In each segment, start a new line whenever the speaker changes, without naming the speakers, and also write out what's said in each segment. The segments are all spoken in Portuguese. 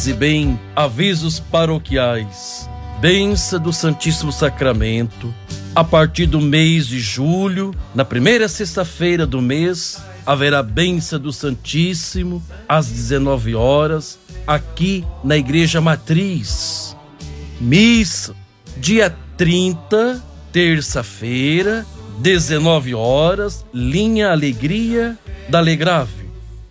E bem, avisos paroquiais. Bênção do Santíssimo Sacramento. A partir do mês de julho, na primeira sexta-feira do mês, haverá bênção do Santíssimo às 19 horas, aqui na Igreja Matriz. Missa, dia 30, terça-feira, 19 horas, linha Alegria da Alegrave.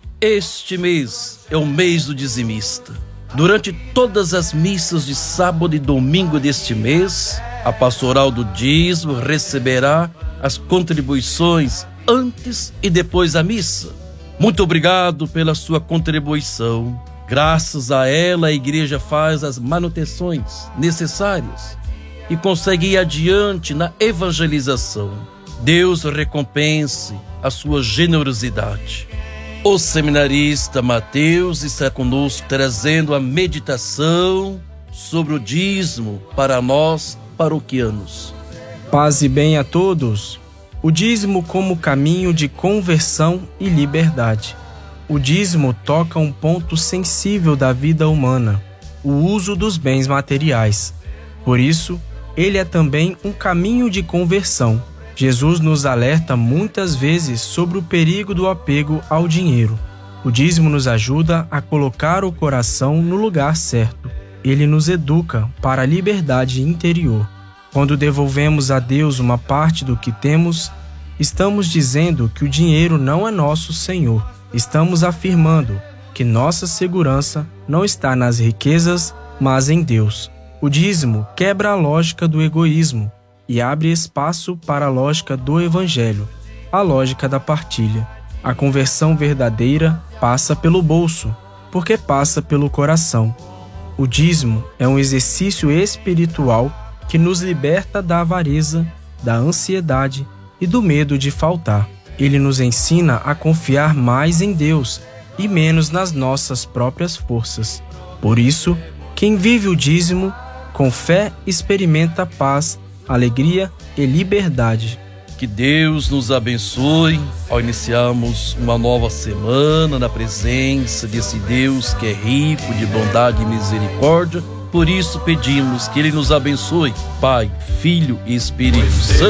Este mês é o mês do dizimista. Durante todas as missas de sábado e domingo deste mês, a pastoral do dízimo receberá as contribuições antes e depois da missa. Muito obrigado pela sua contribuição. Graças a ela, a igreja faz as manutenções necessárias e consegue ir adiante na evangelização. Deus recompense a sua generosidade. O seminarista Mateus está conosco trazendo a meditação sobre o dízimo para nós paroquianos.
Paz e bem a todos. O dízimo como caminho de conversão e liberdade. O dízimo toca um ponto sensível da vida humana, o uso dos bens materiais. Por isso, ele é também um caminho de conversão. Jesus nos alerta muitas vezes sobre o perigo do apego ao dinheiro. O dízimo nos ajuda a colocar o coração no lugar certo. Ele nos educa para a liberdade interior. Quando devolvemos a Deus uma parte do que temos, estamos dizendo que o dinheiro não é nosso Senhor. Estamos afirmando que nossa segurança não está nas riquezas, mas em Deus. O dízimo quebra a lógica do egoísmo e abre espaço para a lógica do Evangelho, a lógica da partilha. A conversão verdadeira passa pelo bolso, porque passa pelo coração. O dízimo é um exercício espiritual que nos liberta da avareza, da ansiedade e do medo de faltar. Ele nos ensina a confiar mais em Deus e menos nas nossas próprias forças. Por isso, quem vive o dízimo, com fé experimenta paz, alegria e liberdade.
Que Deus nos abençoe ao iniciarmos uma nova semana na presença desse Deus que é rico de bondade e misericórdia. Por isso pedimos que Ele nos abençoe, Pai, Filho e Espírito Santo.